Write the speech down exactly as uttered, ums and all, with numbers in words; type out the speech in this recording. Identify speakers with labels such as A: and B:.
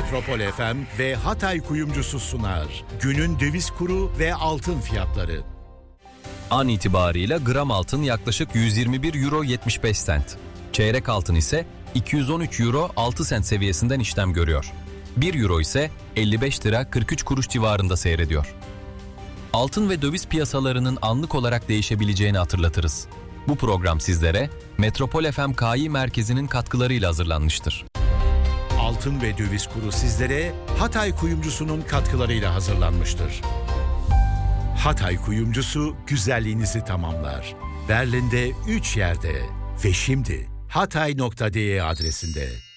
A: Metropol F M ve Hatay Kuyumcusu sunar. Günün döviz kuru ve altın fiyatları.
B: An itibarıyla gram altın yaklaşık yüz yirmi bir euro yetmiş beş sent. Çeyrek altın ise iki yüz on üç euro altı sent seviyesinden işlem görüyor. bir euro ise elli beş lira kırk üç kuruş civarında seyrediyor. Altın ve döviz piyasalarının anlık olarak değişebileceğini hatırlatırız. Bu program sizlere Metropol F M K İ Merkezi'nin katkılarıyla hazırlanmıştır.
A: Altın ve döviz kuru sizlere Hatay Kuyumcusu'nun katkılarıyla hazırlanmıştır. Hatay Kuyumcusu güzelliğinizi tamamlar. Berlin'de üç yerde ve şimdi hatay nokta de adresinde.